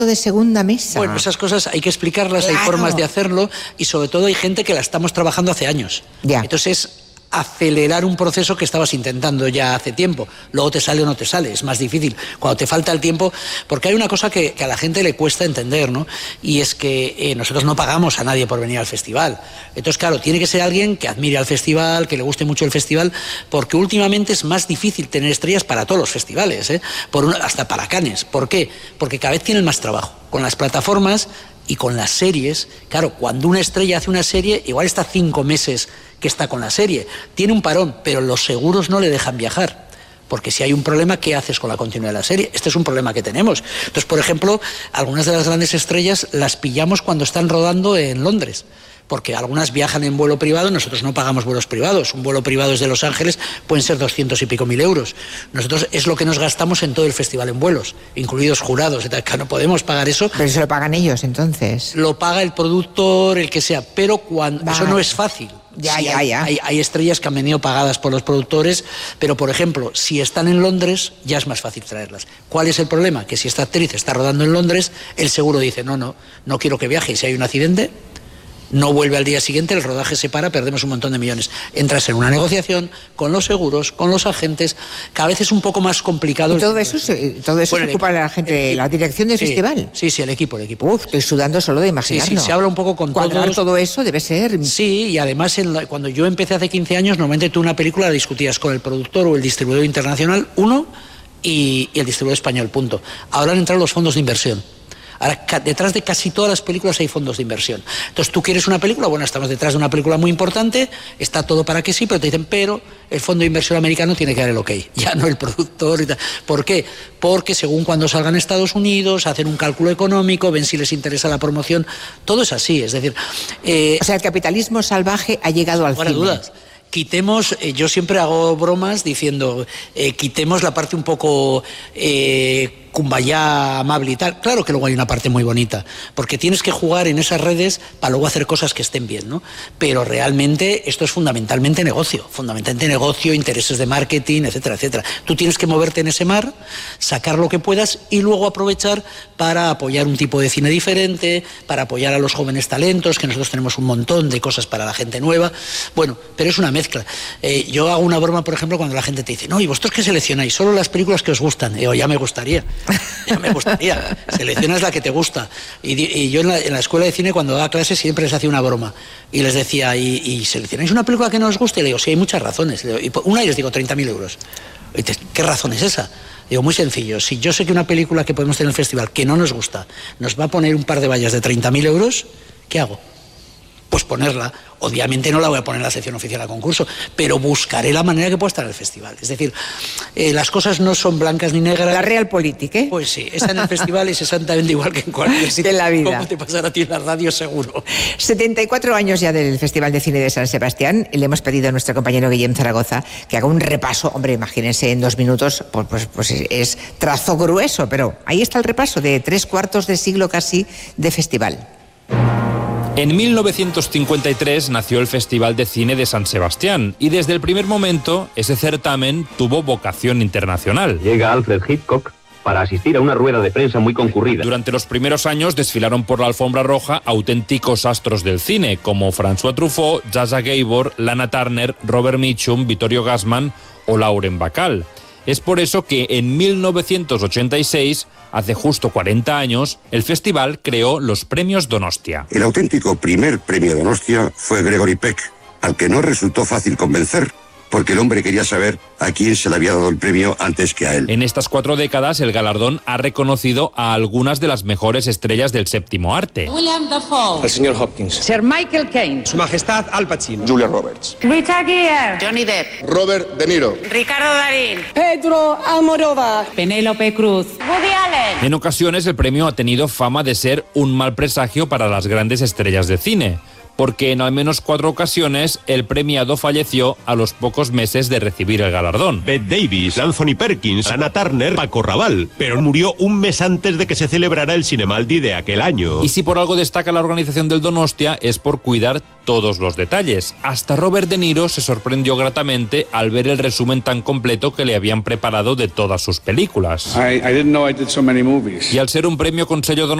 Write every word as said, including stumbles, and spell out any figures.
de segunda mesa. Bueno, esas cosas hay que explicarlas, claro. Hay formas de hacerlo y sobre todo hay gente que la estamos trabajando hace años. Ya. Entonces, acelerar un proceso que estabas intentando ya hace tiempo. Luego te sale o no te sale, es más difícil. Cuando te falta el tiempo, porque hay una cosa que, que a la gente le cuesta entender, ¿no? Y es que eh, nosotros no pagamos a nadie por venir al festival. Entonces, claro, tiene que ser alguien que admire al festival, que le guste mucho el festival, porque últimamente es más difícil tener estrellas para todos los festivales, ¿eh? Por una, hasta para Cannes. ¿Por qué? Porque cada vez tienen más trabajo. Con las plataformas y con las series, claro, cuando una estrella hace una serie, igual está cinco meses que está con la serie. Tiene un parón, pero los seguros no le dejan viajar. Porque si hay un problema, ¿qué haces con la continuidad de la serie? Este es un problema que tenemos. Entonces, por ejemplo, algunas de las grandes estrellas las pillamos cuando están rodando en Londres. Porque algunas viajan en vuelo privado, nosotros no pagamos vuelos privados. Un vuelo privado desde Los Ángeles pueden ser doscientos y pico mil euros. Nosotros es lo que nos gastamos en todo el festival en vuelos, incluidos jurados, que no podemos pagar eso. Pero eso lo pagan ellos, entonces. Lo paga el productor, el que sea, pero cuando vale. Eso no es fácil. Ya, sí, ya, hay, ya. Hay, hay estrellas que han venido pagadas por los productores, pero, por ejemplo, si están en Londres, ya es más fácil traerlas. ¿Cuál es el problema? Que si esta actriz está rodando en Londres, el seguro dice, no, no, no quiero que viaje. Y si hay un accidente, no vuelve al día siguiente, el rodaje se para, perdemos un montón de millones. Entras en una negociación con los seguros, con los agentes, cada vez es un poco más complicado. ¿Y todo eso se, todo eso bueno, se ocupa la gente, la dirección del sí, festival? Sí, sí, el equipo, el equipo. Uf, estoy sudando solo de imaginarlo. Sí, sí, se habla un poco con Cuadrar todos. todo eso debe ser... Sí, y además en la, cuando yo empecé hace quince años, normalmente tú una película la discutías con el productor o el distribuidor internacional, uno, y, y el distribuidor español, punto. Ahora han entrado los fondos de inversión. Ahora, detrás de casi todas las películas hay fondos de inversión. Entonces, tú quieres una película, bueno, estamos detrás de una película muy importante, está todo para que sí, pero te dicen, pero el fondo de inversión americano tiene que dar el ok, ya no el productor y tal. ¿Por qué? Porque según cuando salgan a Estados Unidos, hacen un cálculo económico, ven si les interesa la promoción, todo es así, es decir... Eh, o sea, el capitalismo salvaje ha llegado al cine. Dudas. Quitemos, eh, yo siempre hago bromas diciendo, eh, quitemos la parte un poco eh, cumbayá, amable y tal. Claro que luego hay una parte muy bonita, porque tienes que jugar en esas redes para luego hacer cosas que estén bien, ¿no? Pero realmente esto es fundamentalmente negocio, fundamentalmente negocio, intereses de marketing, etcétera, etcétera. Tú tienes que moverte en ese mar, sacar lo que puedas y luego aprovechar para apoyar un tipo de cine diferente, para apoyar a los jóvenes talentos, que nosotros tenemos un montón de cosas para la gente nueva. Bueno, pero es una mezcla. Eh, yo hago una broma, por ejemplo, cuando la gente te dice, no, ¿y vosotros qué seleccionáis? Solo las películas que os gustan. Y yo, ya me gustaría, ya me gustaría. Seleccionas la que te gusta. Y, y yo en la, en la escuela de cine, cuando daba clases, siempre les hacía una broma. Y les decía, ¿y, y seleccionáis una película que no os guste? Y le digo, sí, hay muchas razones. Le digo, y una y les digo, treinta mil euros. Y dices, ¿qué razón es esa? Digo, muy sencillo, si yo sé que una película que podemos tener en el festival que no nos gusta nos va a poner un par de vallas de treinta mil euros, ¿qué hago? Pues ponerla. Obviamente no la voy a poner en la sección oficial a concurso, pero buscaré la manera que pueda estar en el festival. Es decir, eh, las cosas no son blancas ni negras. La realpolitik, ¿eh? Pues sí, está en el festival es exactamente igual que en cualquier sitio. En la vida. Como te pasará a ti en la radio, seguro. setenta y cuatro años ya del Festival de Cine de San Sebastián. Le hemos pedido a nuestro compañero Guillem Zaragoza que haga un repaso. Hombre, imagínense, en dos minutos, pues, pues, pues es trazo grueso, pero ahí está el repaso de tres cuartos de siglo casi de festival. En mil novecientos cincuenta y tres nació el Festival de Cine de San Sebastián y desde el primer momento ese certamen tuvo vocación internacional. Llega Alfred Hitchcock para asistir a una rueda de prensa muy concurrida. Durante los primeros años desfilaron por la alfombra roja auténticos astros del cine como François Truffaut, Zsa Zsa Gabor, Lana Turner, Robert Mitchum, Vittorio Gassman o Lauren Bacall. Es por eso que en mil novecientos ochenta y seis, hace justo cuarenta años, el festival creó los Premios Donostia. El auténtico primer premio Donostia fue Gregory Peck, al que no resultó fácil convencer, porque el hombre quería saber a quién se le había dado el premio antes que a él. En estas cuatro décadas, el galardón ha reconocido a algunas de las mejores estrellas del séptimo arte. William Dafoe. El señor Hopkins. Sir Michael Caine. Su Majestad Al Pacino. Julia Roberts. Richard Gere. Johnny Depp. Robert De Niro. Ricardo Darín. Pedro Almodóvar. Penélope Cruz. Woody Allen. En ocasiones, el premio ha tenido fama de ser un mal presagio para las grandes estrellas de cine. porque en al menos cuatro ocasiones el premiado falleció a los pocos meses de recibir el galardón. Bette Davis, Anthony Perkins, Anna Turner, Paco Rabanne, pero murió un mes antes de que se celebrara el Cinemaldi de aquel año. Y si por algo destaca la organización del Donostia es por cuidar todos los detalles. Hasta Robert De Niro se sorprendió gratamente al ver el resumen tan completo que le habían preparado de todas sus películas. I, I didn't know I did so many movies. Y al ser un premio con sello Donostia,